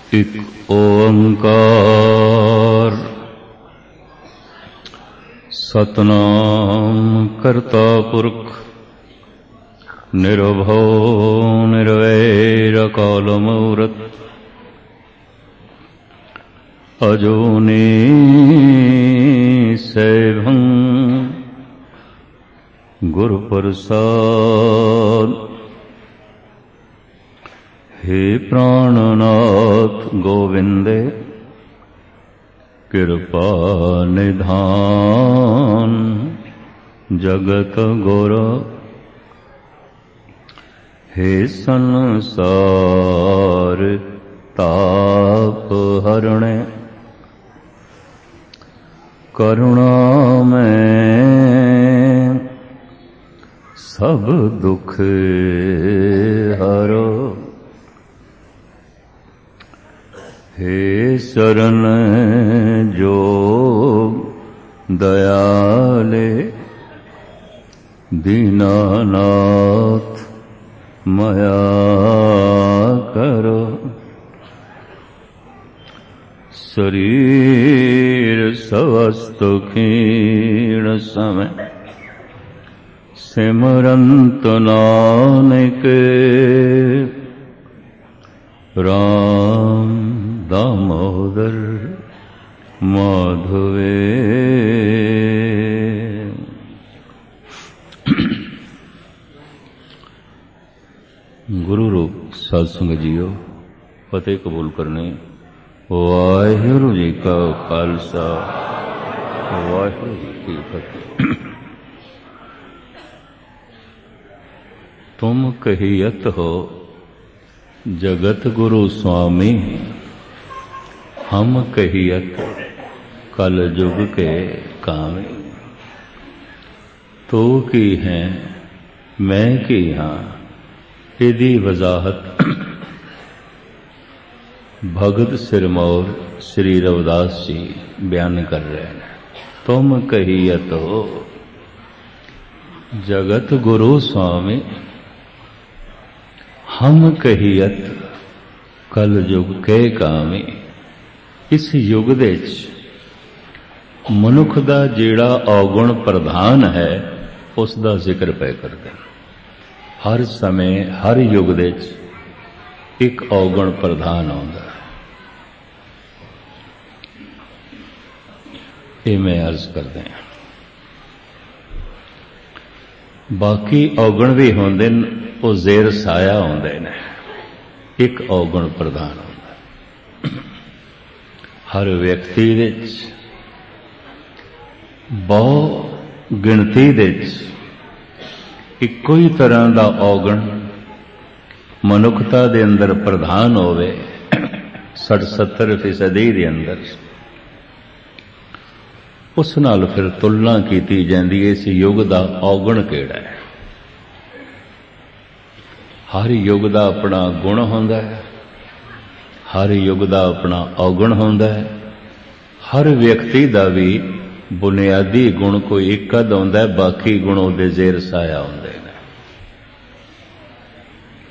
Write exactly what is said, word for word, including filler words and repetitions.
ਇਕ ਓੰਕਾਰ ਸਤਿਨਾਮ ਕਰਤਾ ਪੁਰਖ ਨਿਰਭਉ ਨਿਰਵੈਰ ਅਕਾਲ ਮੂਰਤ ਅਜੂਨੀ ਸੈਭੰ ਗੁਰ ਪ੍ਰਸਾਦ। हे प्राणनाथ गोविंदे कृपा निधान जगत गुर। हे संसार ताप हरणे करुणा में सब दुख हरो। हे शरण जोग दयाले दीनानाथ मया करो। शरीर स्वस्थ क्षीण समय सिमरंत नानक राम दामोदर माधवे। गुरु रूप साध संगत जीओ, फतेह कबूल करने। वाहिगुरु जी का खालसा, वाहिगुरु जी की फतेह। तुम कहियत हो जगत गुरु स्वामी, हम कहियत कल जुग के कामी। तू की है मैं की हाँ, इदी वजाहत भगत सिरमौर श्री रविदास जी बयान कर रहे हैं। तुम कहियत हो जगत गुरु स्वामी, हम कहियत कल युग के कामी। इस युग दे च मनुख दा जेड़ा औगुण प्रधान है उस दा जिक्र पै करदे। हर समय हर युग दे च एक औगुण प्रधान आउंदा है। ये मैं अर्ज करदे हां। बाकी औगुण भी होंदे न, वो जेर साया आउंदे ने। एक औगुण प्रधान होंदा। हर व्यक्ति विच बहु गिणती दे इक्को ही तरह का औगुण मनुखता दे अंदर प्रधान होवे। सठ सत्तर फीसदी दे अंदर उस नाल फिर तुलना की जाती है। इस युग का औगुण केड़ा है। हर युग का अपना गुण होंदा है, हर युग का अपना औगुण होंदा है। हर व्यक्ति का भी बुनियादी गुण कोई एक अद होंदा है, बाकी गुण उहदे जेर साया होंदे।